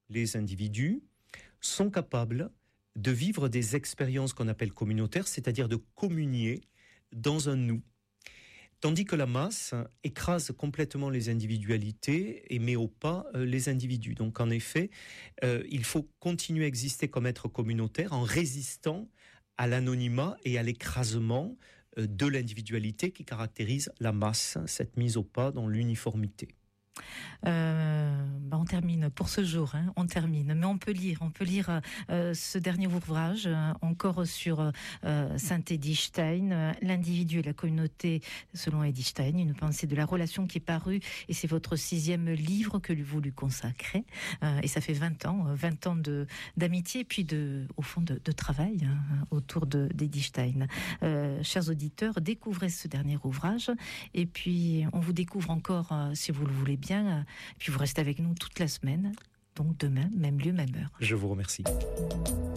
les individus sont capables de vivre des expériences qu'on appelle communautaires, c'est-à-dire de communier dans un nous. Tandis que la masse écrase complètement les individualités et met au pas les individus. Donc en effet, il faut continuer à exister comme être communautaire en résistant à l'anonymat et à l'écrasement de l'individualité qui caractérise la masse, cette mise au pas dans l'uniformité. On termine pour ce jour, on termine, mais on peut lire ce dernier ouvrage encore sur Saint-Edith Stein, l'individu et la communauté selon Edith Stein, une pensée de la relation qui est parue, et c'est votre 6e livre que vous lui consacrez, et ça fait 20 ans d'amitié et puis au fond de travail autour d'Edith Stein. Chers auditeurs, découvrez ce dernier ouvrage, et puis on vous découvre encore si vous le voulez bien, puis vous restez avec nous toute la semaine, donc demain, même lieu, même heure. Je vous remercie.